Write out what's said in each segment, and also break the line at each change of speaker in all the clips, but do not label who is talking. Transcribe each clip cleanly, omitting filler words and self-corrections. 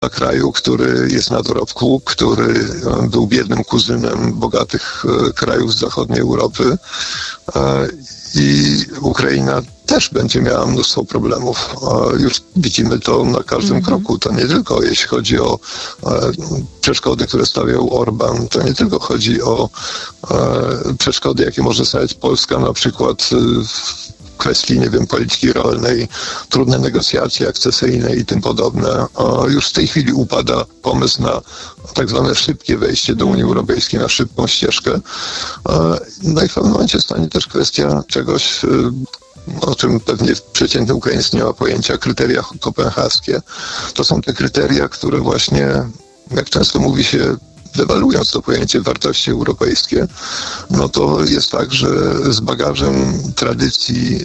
kraju, który jest na dorobku, który był biednym kuzynem bogatych krajów z zachodniej Europy. I Ukraina też będzie miała mnóstwo problemów. Już widzimy to na każdym kroku. To nie tylko jeśli chodzi o przeszkody, które stawiał Orban, to nie tylko chodzi o przeszkody, jakie może stawiać Polska, na przykład w kwestii, nie wiem, polityki rolnej, trudne negocjacje akcesyjne i tym podobne. Już w tej chwili upada pomysł na tak zwane szybkie wejście do Unii Europejskiej, na szybką ścieżkę. No i w pewnym momencie stanie też kwestia czegoś, o czym pewnie przeciętny Ukraińcy nie ma pojęcia, kryteria kopenhaskie. To są te kryteria, które właśnie, jak często mówi się, dewaluując to pojęcie wartości europejskie, no to jest tak, że z bagażem tradycji,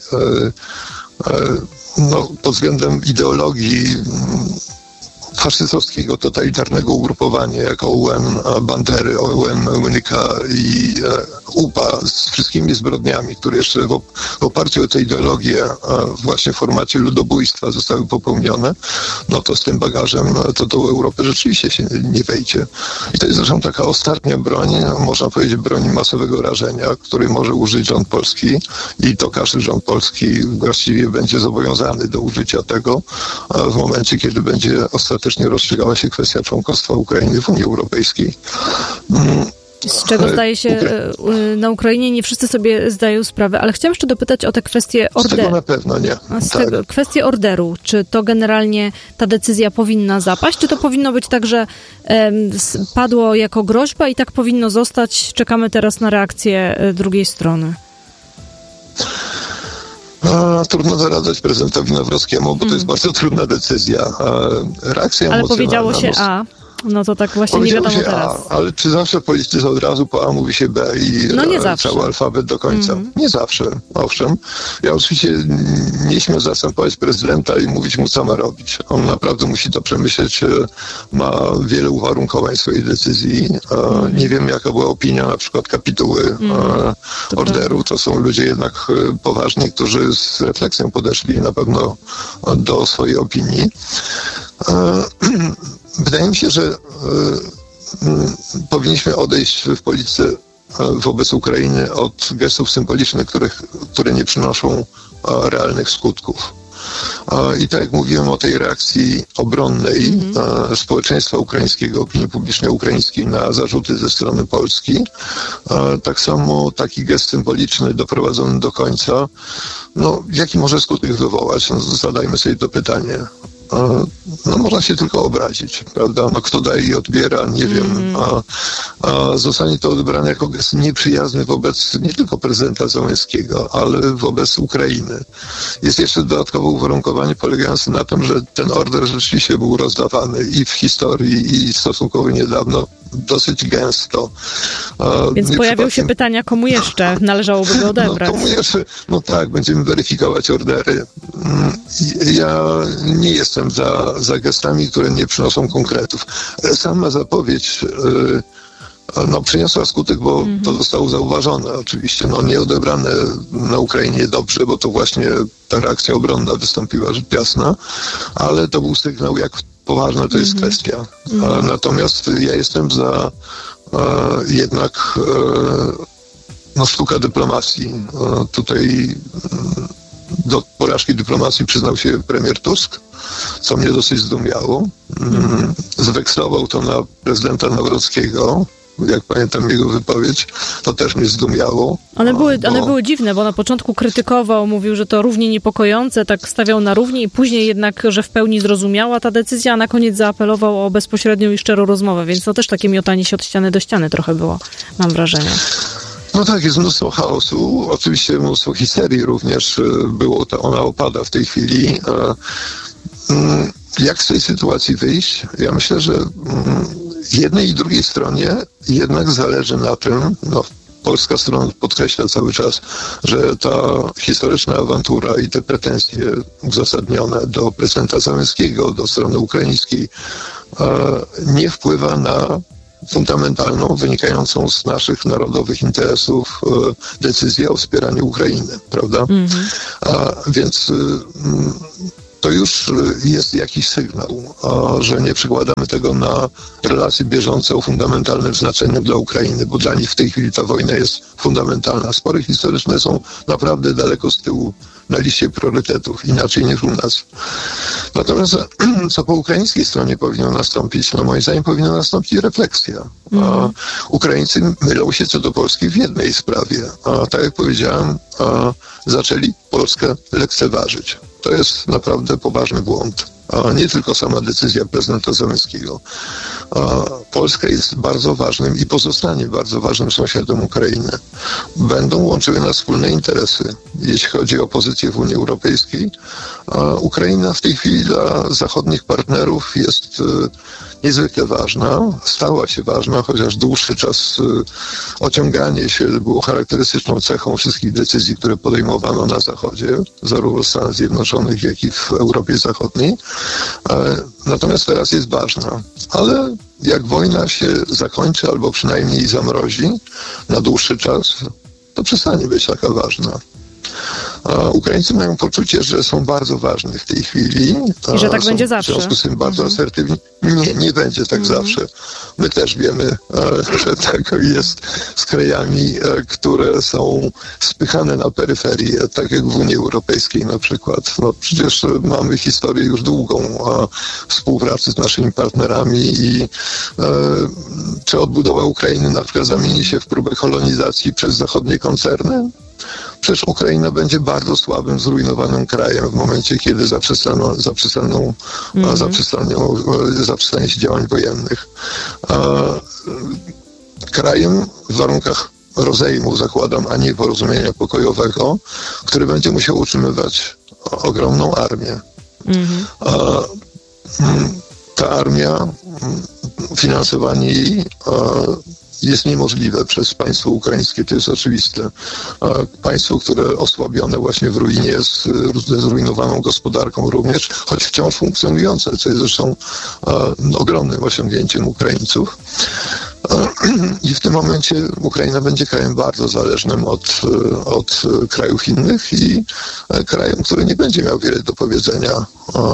no, pod względem ideologii faszystowskiego, totalitarnego ugrupowania, jak OUN Bandery, OUN Młynika i UPA z wszystkimi zbrodniami, które jeszcze w oparciu o tę ideologię właśnie w formacie ludobójstwa zostały popełnione, no to z tym bagażem to do Europy rzeczywiście się nie wejdzie. I to jest zresztą taka ostatnia broń, można powiedzieć broń masowego rażenia, której może użyć rząd polski i to każdy rząd polski właściwie będzie zobowiązany do użycia tego w momencie, kiedy będzie ostatecznie rozstrzygała się kwestia członkostwa Ukrainy w Unii Europejskiej.
Z czego zdaje się na Ukrainie nie wszyscy sobie zdają sprawę, ale chciałam jeszcze dopytać o tę kwestię orderu.
Z tego na pewno nie.
Kwestię orderu. Czy to generalnie ta decyzja powinna zapaść, czy to powinno być tak, że padło jako groźba i tak powinno zostać? Czekamy teraz na reakcję drugiej strony.
Trudno doradzać prezydentowi Nawrockiemu, bo to jest bardzo trudna decyzja. Reakcja
ale
emocjonalna.
powiedziało się A. No to tak właśnie nie wiadomo teraz.
Ale czy zawsze w polityce od razu po A mówi się B i cały alfabet do końca? Nie zawsze, owszem. Ja oczywiście nie śmiem zastępować prezydenta i mówić mu, co ma robić. On naprawdę musi to przemyśleć, ma wiele uwarunkowań swojej decyzji. Nie wiem, jaka była opinia na przykład kapituły orderu. To są ludzie jednak poważni, którzy z refleksją podeszli na pewno do swojej opinii. Wydaje mi się, że powinniśmy odejść w polityce wobec Ukrainy od gestów symbolicznych, które nie przynoszą realnych skutków. I tak jak mówiłem o tej reakcji obronnej społeczeństwa ukraińskiego, opinii publicznej ukraińskiej na zarzuty ze strony Polski, tak samo taki gest symboliczny doprowadzony do końca, no jaki może skutek wywołać? No, zadajmy sobie to pytanie. No można się tylko obrazić, prawda? No kto daje i odbiera, nie wiem. A zostanie to odebrane jako gest nieprzyjazny wobec nie tylko prezydenta Zełenskiego, ale wobec Ukrainy. Jest jeszcze dodatkowe uwarunkowanie polegające na tym, że ten order rzeczywiście był rozdawany i w historii, i stosunkowo niedawno dosyć gęsto.
Więc pojawią się pytania, komu jeszcze należałoby go odebrać?
Komu jeszcze? No tak, będziemy weryfikować ordery. Ja nie jestem za gestami, które nie przynoszą konkretów. Sama zapowiedź przyniosła skutek, bo to zostało zauważone oczywiście. Nie odebrane na Ukrainie dobrze, bo to właśnie ta reakcja obronna wystąpiła rzecz jasna, ale to był sygnał, jak poważna to jest kwestia. Natomiast ja jestem za jednak sztuka dyplomacji. Tutaj do porażki dyplomacji przyznał się premier Tusk, co mnie dosyć zdumiało. Zwekslował to na prezydenta Nawrockiego. Jak pamiętam jego wypowiedź, to też mnie zdumiało.
One były dziwne, bo na początku krytykował, mówił, że to równie niepokojące, tak stawiał na równi i później jednak, że w pełni zrozumiała ta decyzja, a na koniec zaapelował o bezpośrednią i szczerą rozmowę, więc to też takie miotanie się od ściany do ściany trochę było, mam wrażenie.
No tak, jest mnóstwo chaosu, oczywiście mnóstwo histerii również było, ona opada w tej chwili. Jak z tej sytuacji wyjść? Ja myślę, że jednej i drugiej stronie jednak zależy na tym, polska strona podkreśla cały czas, że ta historyczna awantura i te pretensje uzasadnione do prezydenta Zełenskiego, do strony ukraińskiej nie wpływa na fundamentalną, wynikającą z naszych narodowych interesów decyzję o wspieraniu Ukrainy, prawda? Więc to już jest jakiś sygnał, że nie przykładamy tego na relacje bieżące o fundamentalnym znaczeniu dla Ukrainy, bo dla nich w tej chwili ta wojna jest fundamentalna. Spory historyczne są naprawdę daleko z tyłu na liście priorytetów, inaczej niż u nas. Natomiast co po ukraińskiej stronie powinno nastąpić? No moim zdaniem powinna nastąpić refleksja. Ukraińcy mylą się co do Polski w jednej sprawie. Tak jak powiedziałem, zaczęli Polskę lekceważyć. To jest naprawdę poważny błąd. Nie tylko sama decyzja prezydenta Zełenskiego. Polska jest bardzo ważnym i pozostanie bardzo ważnym sąsiadem Ukrainy. Będą łączyły nas wspólne interesy, jeśli chodzi o pozycję w Unii Europejskiej. Ukraina w tej chwili dla zachodnich partnerów jest niezwykle ważna, stała się ważna, chociaż dłuższy czas ociąganie się było charakterystyczną cechą wszystkich decyzji, które podejmowano na Zachodzie, zarówno w Stanach Zjednoczonych, jak i w Europie Zachodniej. Natomiast teraz jest ważna. Ale jak wojna się zakończy, albo przynajmniej zamrozi na dłuższy czas, to przestanie być taka ważna. Ukraińcy mają poczucie, że są bardzo ważni w tej chwili.
I że tak będzie zawsze.
W związku z tym bardzo asertywni. Nie będzie tak zawsze. My też wiemy, że tak jest z krajami, które są spychane na peryferię, tak jak w Unii Europejskiej na przykład. No przecież mamy historię już długą współpracy z naszymi partnerami i czy odbudowa Ukrainy na przykład zamieni się w próbę kolonizacji przez zachodnie koncerny? Przecież Ukraina będzie bardzo słabym, zrujnowanym krajem w momencie, kiedy zaprzestanie się działań wojennych. Krajem w warunkach rozejmu, zakładam, a nie porozumienia pokojowego, który będzie musiał utrzymywać ogromną armię. Ta armia, finansowanie jej jest niemożliwe przez państwo ukraińskie, to jest oczywiste. Państwo, które osłabione właśnie w ruinie, ze zrujnowaną gospodarką również, choć wciąż funkcjonujące, co jest zresztą ogromnym osiągnięciem Ukraińców. I w tym momencie Ukraina będzie krajem bardzo zależnym od krajów innych i krajem, który nie będzie miał wiele do powiedzenia.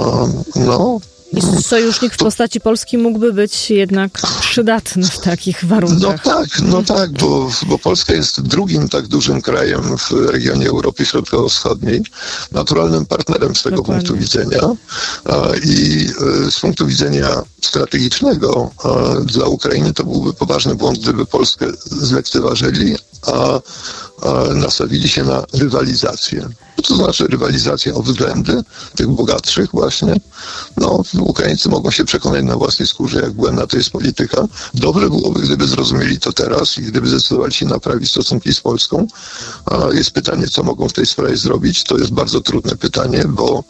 I sojusznik w postaci Polski mógłby być jednak przydatny w takich warunkach.
No tak, bo Polska jest drugim tak dużym krajem w regionie Europy Środkowo-Wschodniej, naturalnym partnerem z tego punktu widzenia. I z punktu widzenia strategicznego dla Ukrainy to byłby poważny błąd, gdyby Polskę zlekceważyli, a nastawili się na rywalizację. To znaczy rywalizacja o względy tych bogatszych właśnie. Ukraińcy mogą się przekonać na własnej skórze, jak błędna to jest polityka. Dobrze byłoby, gdyby zrozumieli to teraz i gdyby zdecydowali się naprawić stosunki z Polską. Jest pytanie, co mogą w tej sprawie zrobić. To jest bardzo trudne pytanie, bo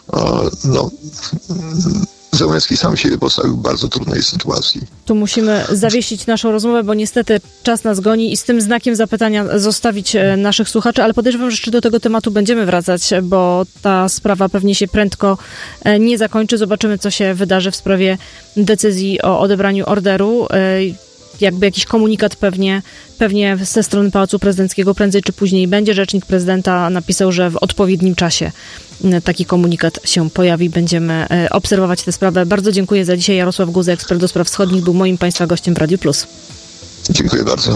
Zełenski sam siebie postawił w bardzo trudnej sytuacji.
Tu musimy zawiesić naszą rozmowę, bo niestety czas nas goni i z tym znakiem zapytania zostawić naszych słuchaczy, ale podejrzewam, że jeszcze do tego tematu będziemy wracać, bo ta sprawa pewnie się prędko nie zakończy. Zobaczymy, co się wydarzy w sprawie decyzji o odebraniu orderu. Jakby jakiś komunikat pewnie ze strony Pałacu Prezydenckiego prędzej czy później będzie. Rzecznik prezydenta napisał, że w odpowiednim czasie taki komunikat się pojawi. Będziemy obserwować tę sprawę. Bardzo dziękuję za dzisiaj. Jarosław Guza, ekspert do spraw wschodnich, był moim Państwa gościem w Radiu Plus.
Dziękuję bardzo.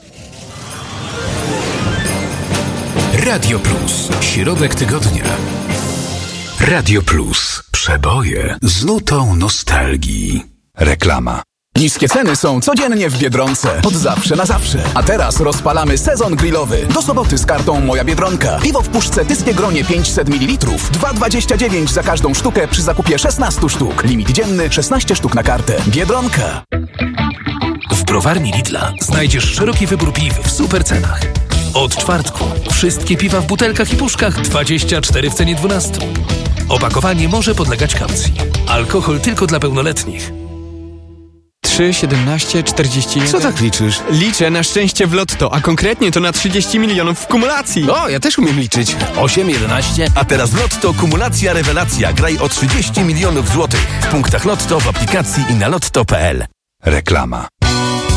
Radio Plus. Środek tygodnia. Radio Plus. Przeboje z nutą nostalgii. Reklama.
Niskie ceny są codziennie w Biedronce. Od zawsze na zawsze. A teraz rozpalamy sezon grillowy. Do soboty z kartą Moja Biedronka. Piwo w puszce Tyskie Gronie 500 ml. 2,29 za każdą sztukę przy zakupie 16 sztuk. Limit dzienny 16 sztuk na kartę. Biedronka.
W browarni Lidla znajdziesz szeroki wybór piw w super cenach. Od czwartku wszystkie piwa w butelkach i puszkach 24 w cenie 12. Opakowanie może podlegać kaucji. Alkohol tylko dla pełnoletnich.
3, 17, 41...
Co tak liczysz?
Liczę na szczęście w lotto, a konkretnie to na 30 milionów w kumulacji.
O, ja też umiem liczyć. 8, 11...
A teraz w Lotto kumulacja rewelacja. Graj o 30 milionów złotych. W punktach Lotto, w aplikacji i na lotto.pl.
Reklama.